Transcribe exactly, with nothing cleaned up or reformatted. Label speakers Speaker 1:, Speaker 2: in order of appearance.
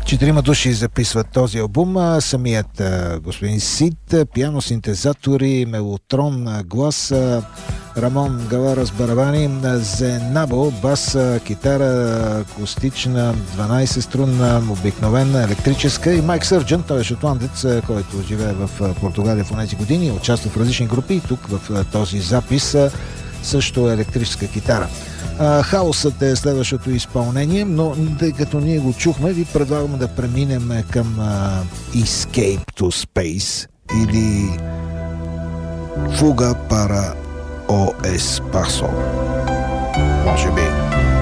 Speaker 1: Четирима души записват този албум. Самият господин Сид, пиано, синтезатори, мелотрон, глас, Рамон Галарас барабани, Зенабо бас, китара акустична, дванайсет струнна, обикновена, електрическа, и Майк Сърджън, той е шотландец, който живее в Португалия в тези години, участва в различни групи и тук в този запис също електрическа китара. Хаосът е следващото изпълнение, но тъй като ние го чухме, ви предлагаме да преминем към uh, Escape to Space или Fuga para o Espacio. Може би.